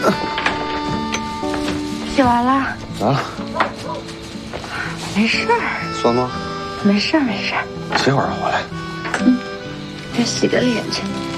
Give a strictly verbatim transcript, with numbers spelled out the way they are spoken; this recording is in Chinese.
洗完了。 啊？ 没事儿。 酸吗？ 没事儿，没事儿。 歇会儿回来。 嗯，再洗个脸去。